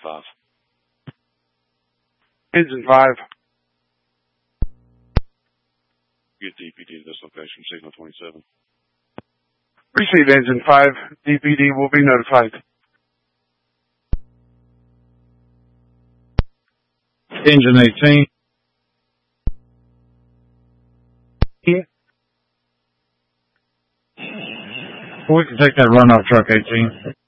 5. Engine 5. Get DPD to this location, signal 27. Receive Engine 5. DPD will be notified. Engine 18. We can take that runoff truck 18.